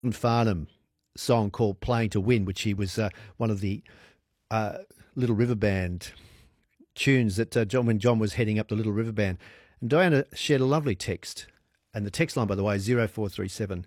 Farnham song called Playing to Win, which he was one of the Little River Band tunes that when John was heading up the Little River Band. And Diana shared a lovely text. And the text line, by the way, is 0437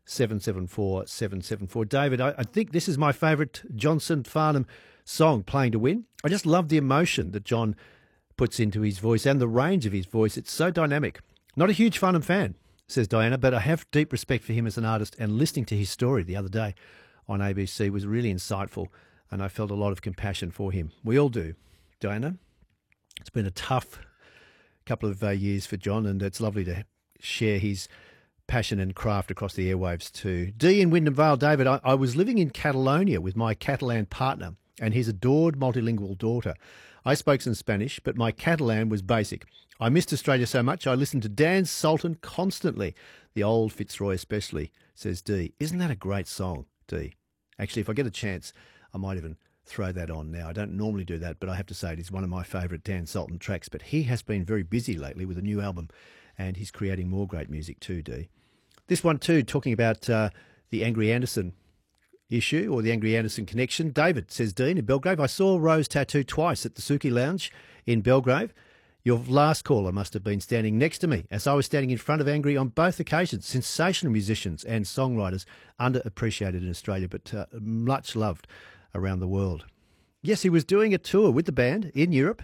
774 774. David, I think this is my favourite Johnson Farnham song, Playing to Win. I just love the emotion that John puts into his voice and the range of his voice. It's so dynamic. Not a huge Farnham fan, says Diana, but I have deep respect for him as an artist, and listening to his story the other day on ABC was really insightful, and I felt a lot of compassion for him. We all do, Diana. It's been a tough couple of years for John, and it's lovely to share his passion and craft across the airwaves too. D in Wyndham Vale, David, I was living in Catalonia with my Catalan partner and his adored multilingual daughter. I spoke some Spanish, but my Catalan was basic. I missed Australia so much, I listened to Dan Sultan constantly, the old Fitzroy especially, says D. Isn't that a great song, D? Actually, if I get a chance, I might even throw that on now. I don't normally do that, but I have to say it is one of my favourite Dan Sultan tracks. But he has been very busy lately with a new album, and he's creating more great music too, D. This one too, talking about the Angry Anderson issue or the Angry Anderson connection. David, says Dean in Belgrave, I saw Rose Tattoo twice at the Suki Lounge in Belgrave. Your last caller must have been standing next to me as I was standing in front of Angry on both occasions. Sensational musicians and songwriters, underappreciated in Australia, but much loved around the world. Yes, he was doing a tour with the band in Europe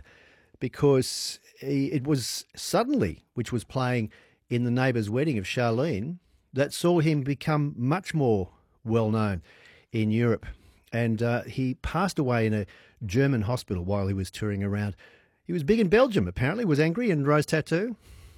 because it was Suddenly, which was playing in the neighbour's wedding of Charlene, that saw him become much more well-known in Europe. And he passed away in a German hospital while he was touring around. He was big in Belgium, apparently, was Angry and Rose Tattoo.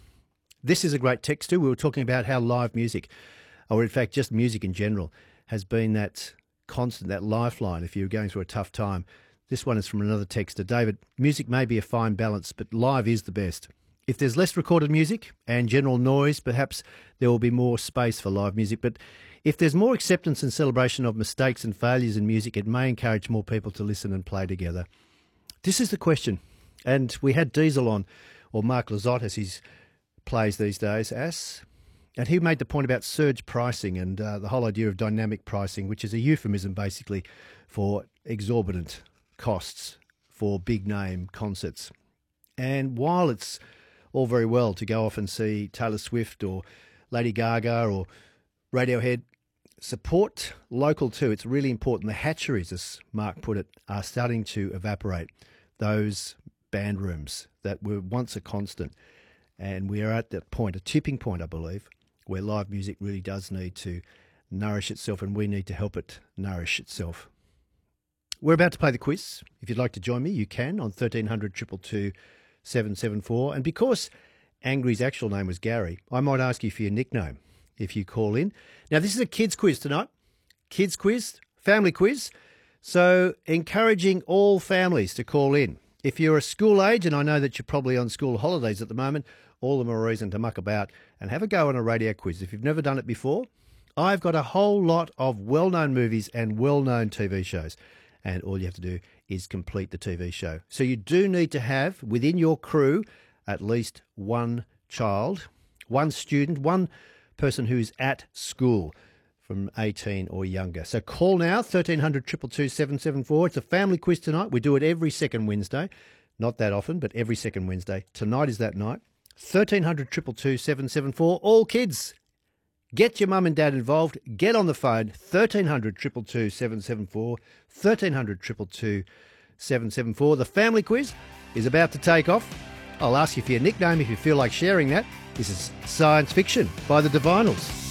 This is a great text too. We were talking about how live music, or in fact just music in general, has been that constant, that lifeline if you're going through a tough time. This one is from another texter. David, music may be a fine balance, but live is the best. If there's less recorded music and general noise, perhaps there will be more space for live music. But if there's more acceptance and celebration of mistakes and failures in music, it may encourage more people to listen and play together. This is the question. And we had Diesel on, or Mark Lizotte as he plays these days, and he made the point about surge pricing and the whole idea of dynamic pricing, which is a euphemism basically for exorbitant costs for big-name concerts. And while it's all very well to go off and see Taylor Swift or Lady Gaga or Radiohead, support local too. It's really important. The hatcheries, as Mark put it, are starting to evaporate. Those band rooms that were once a constant. And we are at that point, a tipping point, I believe, where live music really does need to nourish itself, and we need to help it nourish itself. We're about to play the quiz. If you'd like to join me, you can on 1300 222 774. And because Angry's actual name was Gary, I might ask you for your nickname if you call in. Now, this is a kids quiz tonight. Kids quiz, family quiz. So encouraging all families to call in. If you're a school age, and I know that you're probably on school holidays at the moment, all the more reason to muck about and have a go on a radio quiz. If you've never done it before, I've got a whole lot of well-known movies and well-known TV shows, and all you have to do is complete the TV show. So you do need to have within your crew at least one child, one student, one person who's at school from 18 or younger. So call now, 1300 222 774. It's a family quiz tonight. We do it every second Wednesday. Not that often, but every second Wednesday. Tonight is that night. 1300 222 774. All kids, get your mum and dad involved. Get on the phone, 1300 222 774. 1300 222 774. The family quiz is about to take off. I'll ask you for your nickname if you feel like sharing that. This is Science Fiction by the Divinals.